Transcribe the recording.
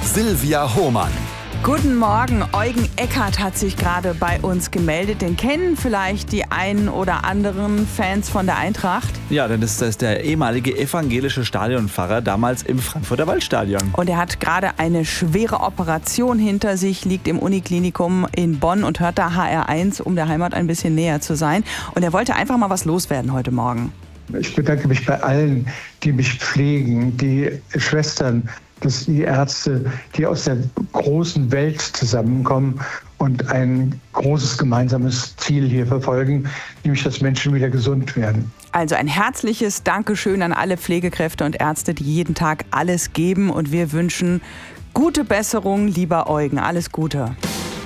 Silvia Hohmann. Guten Morgen, Eugen Eckert hat sich gerade bei uns gemeldet. Den kennen vielleicht die einen oder anderen Fans von der Eintracht. Ja, denn das ist der ehemalige evangelische Stadionpfarrer, damals im Frankfurter Waldstadion. Und er hat gerade eine schwere Operation hinter sich, liegt im Uniklinikum in Bonn und hört da HR1, um der Heimat ein bisschen näher zu sein. Und er wollte einfach mal was loswerden heute Morgen. Ich bedanke mich bei allen, die mich pflegen, die Schwestern, die Ärzte, die aus der großen Welt zusammenkommen und ein großes gemeinsames Ziel hier verfolgen, nämlich dass Menschen wieder gesund werden. Also ein herzliches Dankeschön an alle Pflegekräfte und Ärzte, die jeden Tag alles geben. Und wir wünschen gute Besserung, lieber Eugen. Alles Gute.